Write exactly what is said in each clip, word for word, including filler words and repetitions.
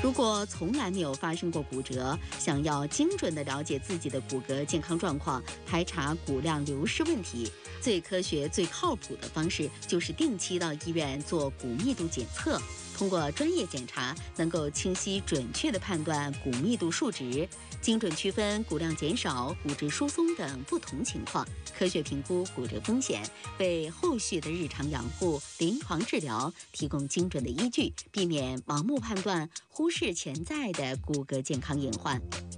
如果从来没有发生过骨折，想要精准地了解自己的骨骼健康状况，排查骨量流失问题，最科学、最靠谱的方式就是定期到医院做骨密度检测。通过专业检查，能够清晰准确地判断骨密度数值，精准区分骨量减少、骨质疏松等不同情况，科学评估骨折风险，为后续的日常养护、临床治疗提供精准的依据，避免盲目判断，忽视潜在的骨骼健康隐患。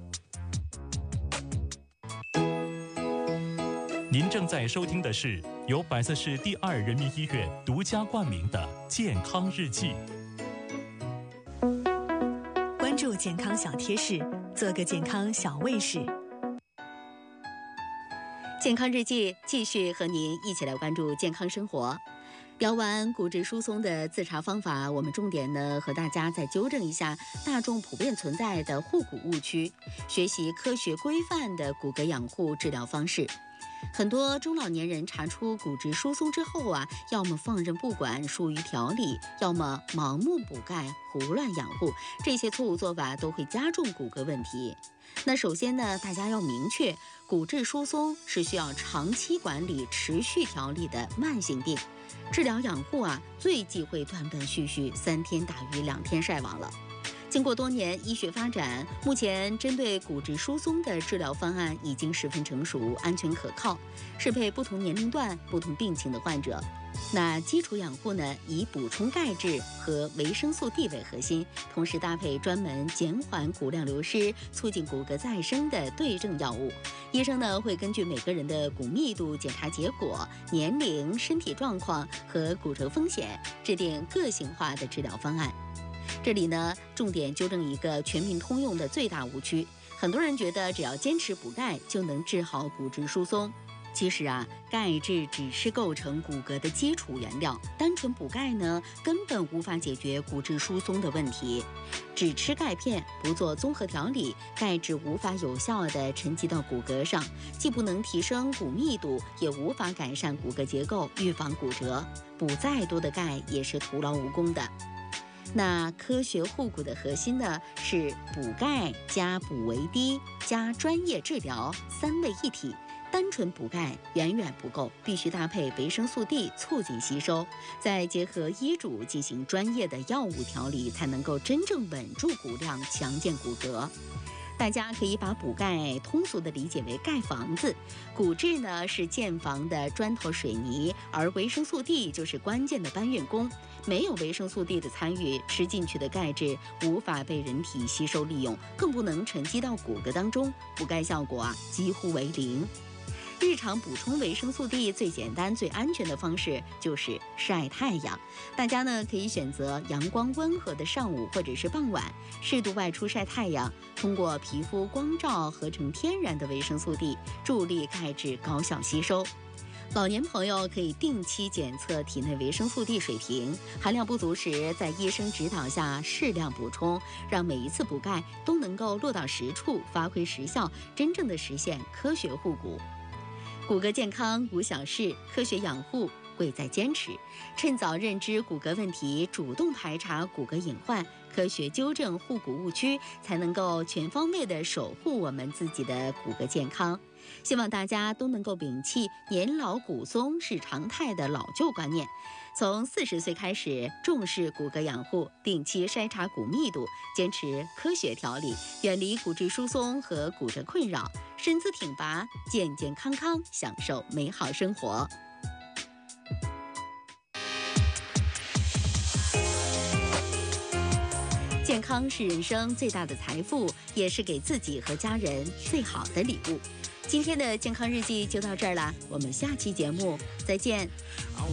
您正在收听的是由百色市第二人民医院独家冠名的健康日记。 关注健康小贴士，做个健康小卫士。 健康日记继续和您一起来关注健康生活。聊完骨质疏松的自查方法，我们重点呢和大家再纠正一下大众普遍存在的护骨误区，学习科学规范的骨骼养护治疗方式。很多中老年人查出骨质疏松之后啊，要么放任不管疏于调理，要么盲目补钙胡乱养护，这些错误做法都会加重骨骼问题。那首先呢，大家要明确，骨质疏松是需要长期管理、持续调理的慢性病，治疗养护啊，最忌讳断断续续，三天打鱼两天晒网了。经过多年医学发展，目前针对骨质疏松的治疗方案已经十分成熟、安全可靠，适配不同年龄段、不同病情的患者。那基础养护呢，以补充钙质和维生素 D 为核心，同时搭配专门减缓骨量流失、促进骨骼再生的对症药物。医生呢会根据每个人的骨密度检查结果、年龄、身体状况和骨折风险，制定个性化的治疗方案。这里呢，重点纠正一个全民通用的最大误区。很多人觉得只要坚持补钙就能治好骨质疏松。其实啊，钙质只是构成骨骼的基础原料，单纯补钙呢，根本无法解决骨质疏松的问题。只吃钙片，不做综合调理，钙质无法有效地沉积到骨骼上，既不能提升骨密度，也无法改善骨骼结构，预防骨折。补再多的钙也是徒劳无功的。那科学护骨的核心呢，是补钙加补维 D 加专业治疗三位一体。单纯补钙远远不够，必须搭配维生素 D 促进吸收，再结合医嘱进行专业的药物调理，才能够真正稳住骨量，强健骨骼。大家可以把补钙通俗的理解为盖房子，骨质呢是建房的砖头水泥，而维生素 D 就是关键的搬运工。没有维生素 D 的参与，吃进去的钙质无法被人体吸收利用，更不能沉积到骨骼当中，补钙效果啊几乎为零。日常补充维生素 D 最简单、最安全的方式就是晒太阳。大家呢可以选择阳光温和的上午或者是傍晚，适度外出晒太阳，通过皮肤光照合成天然的维生素 D， 助力钙质高效吸收。老年朋友可以定期检测体内维生素 D 水平，含量不足时，在医生指导下适量补充，让每一次补钙都能够落到实处，发挥实效，真正的实现科学护骨。骨骼健康无小事，科学养护贵在坚持。趁早认知骨骼问题，主动排查骨骼隐患，科学纠正护骨误区，才能够全方位地守护我们自己的骨骼健康。希望大家都能够摒弃年老骨松是常态的老旧观念，从四十岁开始重视骨骼养护，定期筛查骨密度，坚持科学调理，远离骨质疏松和骨折困扰，身姿挺拔，健健康康，享受美好生活。健康是人生最大的财富，也是给自己和家人最好的礼物。今天的健康日记就到这儿啦，我们下期节目再见。